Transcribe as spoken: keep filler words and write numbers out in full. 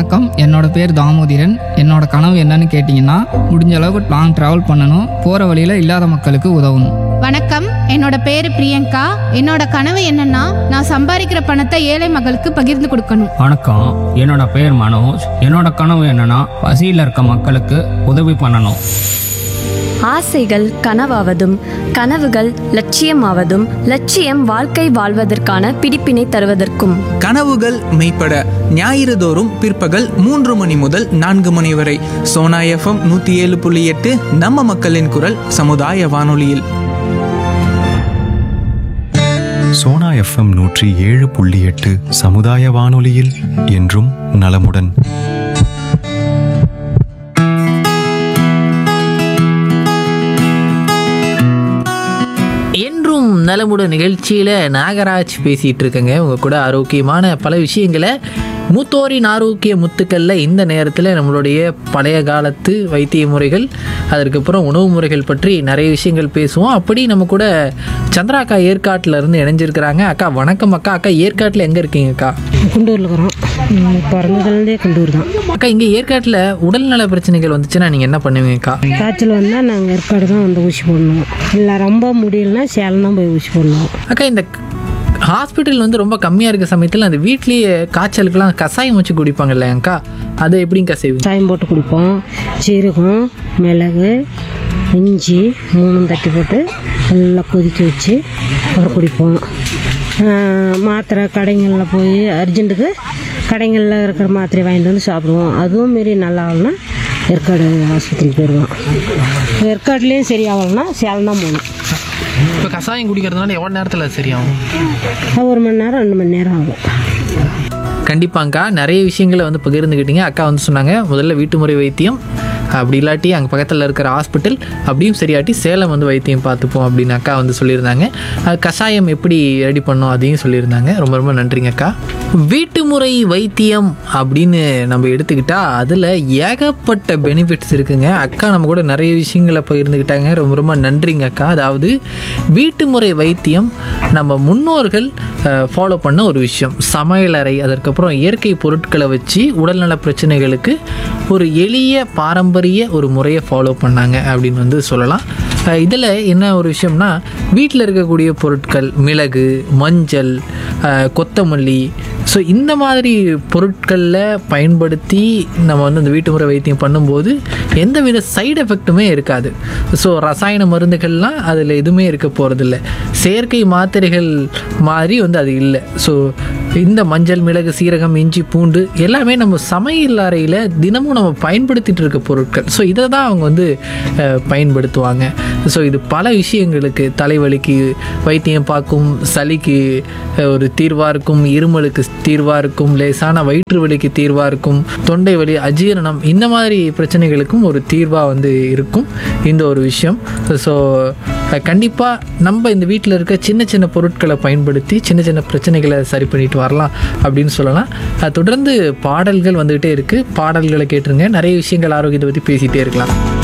வணக்கம். என்னோட பேர் தாமோதிரன். என்னோட கனவு என்னன்னு கேட்டிங்கன்னா, முடிஞ்ச அளவுக்கு லாங் ட்ராவல் பண்ணணும், போகிற வழியில் இல்லாத மக்களுக்கு உதவணும். வணக்கம், என்னோட பேரு பிரியங்கா. என்னோட கனவு என்னன்னா, நான் சம்பாதிக்கிற பணத்தை ஏழை மக்களுக்கு பகிர்ந்து கொடுக்கணும். வணக்கம், என்னோட பேர் மனோஜ். என்னோட கனவு என்னன்னா, பசியில் இருக்க மக்களுக்கு உதவி பண்ணணும். ஆசைகள் கனவாவதும் கனவுகள் லட்சியமாவதும் லட்சியம் வாழ்க்கை வாழ்வதற்கான பிடிப்பினை தருவதற்கும். கனவுகள் மெய்ப்பட ஞாயிறு தோறும் பிற்பகல் மூன்று மணி முதல் நான்கு மணி வரை சோனா எஃப்எம் நூற்றி ஏழு புள்ளி எட்டு நம்ம மக்களின் குரல் சமுதாய வானொலியில். சோனா எஃப்எம் நூற்றி ஏழு புள்ளி எட்டு சமுதாய வானொலியில் என்றும் நலமுடன். என்றும் நலமுடன் நிகழ்ச்சியில் நாகராஜ் பேசிகிட்டு இருக்கேங்க. உங்கள் கூட ஆரோக்கியமான பல விஷயங்களை மூத்தோரின் ஆரோக்கிய முத்துக்களில் இந்த நேரத்தில் நம்மளுடைய பழைய காலத்து வைத்திய முறைகள், அதற்கப்புறம் உணவு முறைகள் பற்றி நிறைய விஷயங்கள் பேசுவோம். அப்படி நம்ம கூட சந்திரா அக்கா ஏற்காட்டில் இருந்து இணைஞ்சிருக்கிறாங்க. அக்கா வணக்கம். அக்கா அக்கா ஏற்காட்டில் எங்கே இருக்கீங்க அக்கா? குண்டூரில் இருக்கிறோம். பிறந்ததுலேருந்தே குண்டூர் தான். அக்கா, இங்கே ஏற்காட்டில் உடல்நல பிரச்சனைகள் வந்துச்சுன்னா நீங்கள் என்ன பண்ணுவீங்கக்கா? காய்ச்சல் வந்தால் நாங்கள் ஏற்காடு தான் வந்து ஊசி போடணும். இல்லை ரொம்ப முடியலன்னா சேலம் தான் போய் ஊசி போடணும். அக்கா, இந்த ஹாஸ்பிட்டல் வந்து ரொம்ப கம்மியாக இருக்க சமயத்தில் அந்த வீட்லேயே காய்ச்சலுக்கெல்லாம் கஷாயம் வச்சு குடிப்பாங்க இல்லையாக்கா, அதை எப்படிங்கக்கா செய்வோம்? சாயம் போட்டு குடிப்போம். சீரகம், மிளகு, இஞ்சி மூணும் தட்டி போட்டு நல்லா கொதிக்க வச்சு அப்புறம் குடிப்போம். மாத்திரை கடைங்களில் போய் அர்ஜென்ட்டுக்கு கடைகளில் இருக்கிற மாத்திரை வாங்கிட்டு வந்து சாப்பிடுவோம். அதுவும் மாரி நல்லா ஆகலன்னா ஏற்காடு ஆஸ்பத்திரிக்கு போயிடுவோம். ஏற்காடுலேயும் சரி ஆகலன்னா சேலம் தான் போகணும். இப்போ கஷாயம் குடிக்கிறதுனால எவ்வளோ நேரத்தில் சரியாகும்? ஒரு மணி நேரம் ரெண்டு மணி நேரம் ஆகும். கண்டிப்பாங்கக்கா, நிறைய விஷயங்களை வந்து பகிர்ந்துக்கிட்டீங்க. அக்கா வந்து சொன்னாங்க, முதல்ல வீட்டு முறை வைத்தியம், அப்படி இல்லாட்டி அங்கே பக்கத்தில் இருக்கிற ஹாஸ்பிட்டல், அப்படியும் சரியாட்டி சேலம் வந்து வைத்தியம் பார்த்துப்போம் அப்படின்னு அக்கா வந்து சொல்லியிருந்தாங்க. கஷாயம் எப்படி ரெடி பண்ணோம் அதையும் சொல்லியிருந்தாங்க. ரொம்ப ரொம்ப நன்றிங்க அக்கா. வீட்டு முறை வைத்தியம் அப்படின்னு நம்ம எடுத்துக்கிட்டால் அதில் ஏகப்பட்ட பெனிஃபிட்ஸ் இருக்குங்க. அக்கா நம்ம கூட நிறைய விஷயங்களை பகிர்ந்துக்கிட்டாங்க. ரொம்ப ரொம்ப நன்றிங்க அக்கா. அதாவது வீட்டு முறை வைத்தியம் நம்ம முன்னோர்கள் ஃபாலோ பண்ண ஒரு விஷயம். சமையலறை, அதற்கப்புறம் இயற்கை பொருட்களை வச்சு உடல்நல பிரச்சனைகளுக்கு ஒரு எளிய பாரம்பரிய ஒரு முறையை ஃபாலோ பண்ணாங்க அப்படின்னு வந்து சொல்லலாம். இதில் என்ன ஒரு விஷயம்னா, வீட்டில் இருக்கக்கூடிய பொருட்கள் மிளகு, மஞ்சள், கொத்தமல்லி, ஸோ இந்த மாதிரி பொருட்களில் பயன்படுத்தி நம்ம வந்து அந்த வீட்டு முறை வைத்தியம் பண்ணும்போது எந்தவித சைடு எஃபெக்ட்டுமே இருக்காது. ஸோ ரசாயன மருந்துகள்லாம் அதில் எதுவுமே இருக்க போகிறதில்ல. செயற்கை மாத்திரைகள் மாதிரி வந்து அது இல்லை. ஸோ இந்த மஞ்சள், மிளகு, சீரகம், இஞ்சி, பூண்டு எல்லாமே நம்ம சமையல் அறையில் தினமும் நம்ம பயன்படுத்திகிட்டு இருக்க பொருட்கள். ஸோ இதை தான் அவங்க வந்து பயன்படுத்துவாங்க. ஸோ இது பல விஷயங்களுக்கு, தலைவலிக்கு வைத்தியம் பார்க்கும், சளிக்கு ஒரு தீர்வாக இருக்கும், இருமலுக்கு தீர்வாக இருக்கும், லேசான வயிற்று வலிக்கு தீர்வாக இருக்கும், தொண்டை வலி, அஜீரணம், இந்த மாதிரி பிரச்சனைகளுக்கும் ஒரு தீர்வாக வந்து இருக்கும் இந்த ஒரு விஷயம். ஸோ கண்டிப்பாக நம்ம இந்த வீட்டில் இருக்க சின்ன சின்ன பொருட்களை பயன்படுத்தி சின்ன சின்ன பிரச்சனைகளை சரி பண்ணிட்டு வரலாம் அப்படின்னு சொல்லலாம். தொடர்ந்து பாடல்கள் வந்துகிட்டே இருக்குது. பாடல்களை கேட்டுருங்க. நிறைய விஷயங்கள் ஆரோக்கியத்தை பற்றி பேசிகிட்டே இருக்கலாம்.